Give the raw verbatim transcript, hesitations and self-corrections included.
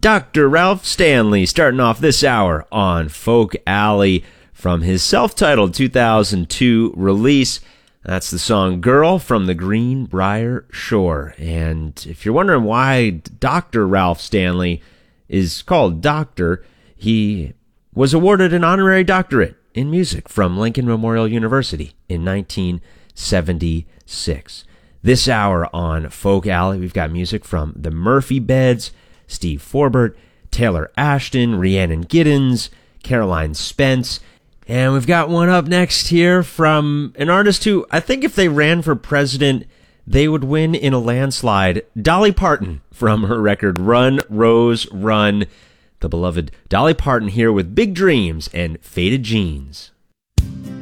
Doctor Ralph Stanley starting off this hour on Folk Alley from his self-titled two thousand two release. That's the song Girl from the Greenbrier Shore. And if you're wondering why Doctor Ralph Stanley is called Doctor, he was awarded an honorary doctorate in music from Lincoln Memorial University in nineteen seventy-six. This hour on Folk Alley, we've got music from the Murphy Beds, Steve Forbert, Taylor Ashton, Rhiannon Giddens, Caroline Spence, and we've got one up next here from an artist who I think if they ran for president, they would win in a landslide. Dolly Parton from her record Run, Rose, Run. The beloved Dolly Parton here with Big Dreams and Faded Jeans.